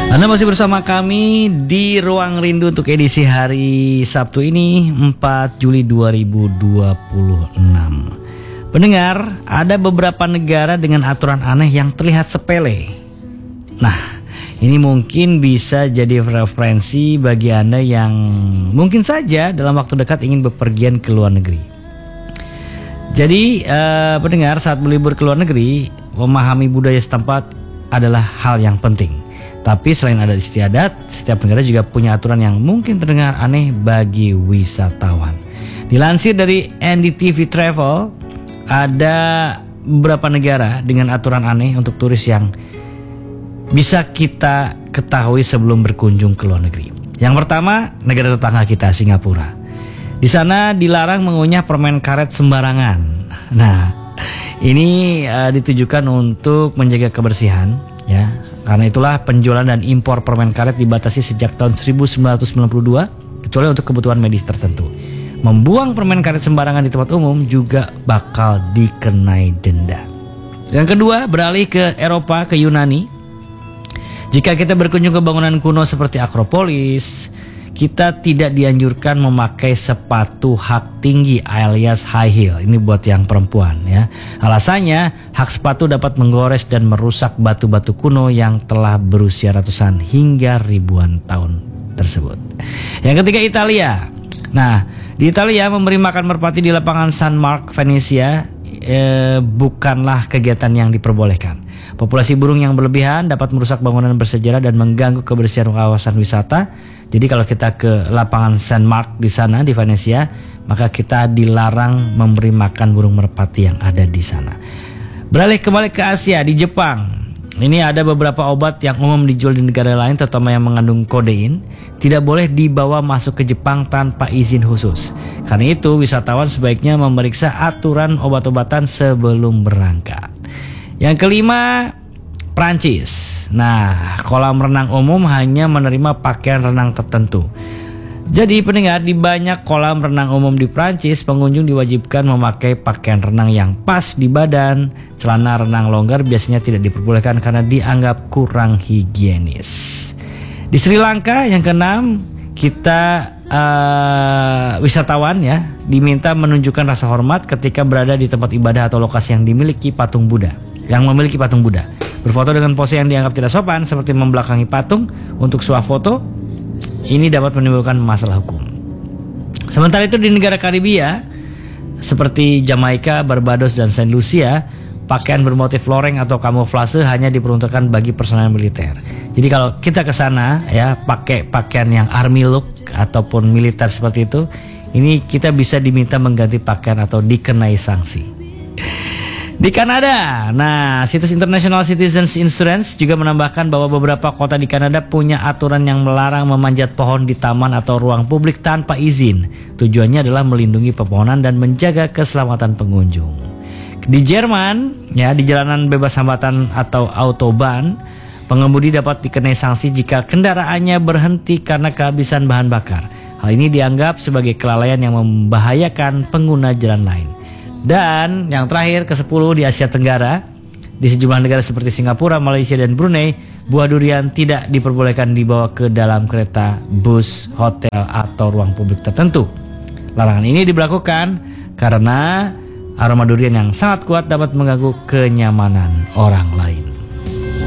Anda masih bersama kami di Ruang Rindu untuk edisi hari Sabtu ini 4 Juli 2026. Pendengar, ada beberapa negara dengan aturan aneh yang terlihat sepele. Nah, ini mungkin bisa jadi referensi bagi Anda yang mungkin saja dalam waktu dekat ingin bepergian ke luar negeri. Jadi, pendengar, saat berlibur ke luar negeri, memahami budaya setempat adalah hal yang penting. Tapi selain adat istiadat, setiap negara juga punya aturan yang mungkin terdengar aneh bagi wisatawan. Dilansir dari NDTV Travel, ada beberapa negara dengan aturan aneh untuk turis yang bisa kita ketahui sebelum berkunjung ke luar negeri. Yang pertama, negara tetangga kita, Singapura. Di sana dilarang mengunyah permen karet sembarangan. Nah, ini ditujukan untuk menjaga kebersihan, ya. Karena itulah penjualan dan impor permen karet dibatasi sejak tahun 1992, kecuali untuk kebutuhan medis tertentu. Membuang permen karet sembarangan di tempat umum juga bakal dikenai denda. Yang kedua, beralih ke Eropa, ke Yunani. Jika kita berkunjung ke bangunan kuno seperti Akropolis, kita tidak dianjurkan memakai sepatu hak tinggi alias high heel. Ini buat yang perempuan, ya. Alasannya, hak sepatu dapat menggores dan merusak batu-batu kuno yang telah berusia ratusan hingga ribuan tahun tersebut. Yang ketiga, Italia. Nah, di Italia memberi makan merpati di lapangan San Marco, Venesia bukanlah kegiatan yang diperbolehkan. Populasi burung yang berlebihan dapat merusak bangunan bersejarah dan mengganggu kebersihan kawasan wisata. Jadi kalau kita ke lapangan San Marco di sana di Venesia, maka kita dilarang memberi makan burung merpati yang ada di sana. Beralih kembali ke Asia, di Jepang. Ini ada beberapa obat yang umum dijual di negara lain, terutama yang mengandung kodein, tidak boleh dibawa masuk ke Jepang tanpa izin khusus. Karena itu, wisatawan sebaiknya memeriksa aturan obat-obatan sebelum berangkat. Yang kelima, Prancis. Nah, kolam renang umum hanya menerima pakaian renang tertentu. Jadi pendengar, di banyak kolam renang umum di Prancis, pengunjung diwajibkan memakai pakaian renang yang pas di badan. Celana renang longgar biasanya tidak diperbolehkan karena dianggap kurang higienis. Di Sri Lanka, yang keenam, kita wisatawan, ya, diminta menunjukkan rasa hormat ketika berada di tempat ibadah atau lokasi yang memiliki patung Buddha. Berfoto dengan pose yang dianggap tidak sopan seperti membelakangi patung untuk swafoto, ini dapat menimbulkan masalah hukum. Sementara itu di negara Karibia seperti Jamaika, Barbados, dan Saint Lucia, pakaian bermotif loreng atau kamuflase hanya diperuntukkan bagi personel militer. Jadi kalau kita ke sana, ya, pakai pakaian yang army look ataupun militer seperti itu, ini kita bisa diminta mengganti pakaian atau dikenai sanksi. Di Kanada, nah, situs International Citizens Insurance juga menambahkan bahwa beberapa kota di Kanada punya aturan yang melarang memanjat pohon di taman atau ruang publik tanpa izin. Tujuannya adalah melindungi pepohonan dan menjaga keselamatan pengunjung. Di Jerman, ya, di jalanan bebas hambatan atau autobahn, pengemudi dapat dikenai sanksi jika kendaraannya berhenti karena kehabisan bahan bakar. Hal ini dianggap sebagai kelalaian yang membahayakan pengguna jalan lain. Dan yang terakhir, ke-10, di Asia Tenggara, di sejumlah negara seperti Singapura, Malaysia, dan Brunei, buah durian tidak diperbolehkan dibawa ke dalam kereta, bus, hotel, atau ruang publik tertentu. Larangan ini diberlakukan karena aroma durian yang sangat kuat dapat mengganggu kenyamanan orang lain.